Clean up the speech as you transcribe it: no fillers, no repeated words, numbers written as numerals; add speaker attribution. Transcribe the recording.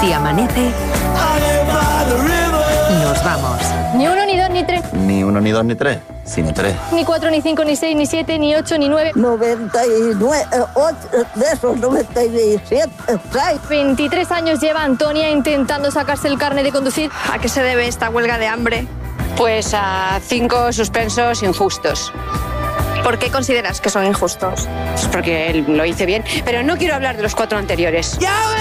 Speaker 1: Si amanece, nos vamos.
Speaker 2: Ni 1, ni 2, ni 3.
Speaker 3: Ni 1, ni 2, ni 3, sino 3.
Speaker 2: Ni 4, ni 5, ni 6, ni 7, ni 8, ni 9.
Speaker 4: 99, de esos 97,
Speaker 2: 23 años lleva Antonia intentando sacarse el carnet de conducir.
Speaker 5: ¿A qué se debe esta huelga de hambre?
Speaker 6: Pues a 5 suspensos injustos.
Speaker 5: ¿Por qué consideras que son injustos?
Speaker 6: Pues porque él lo hice bien. Pero no quiero hablar de los 4 anteriores.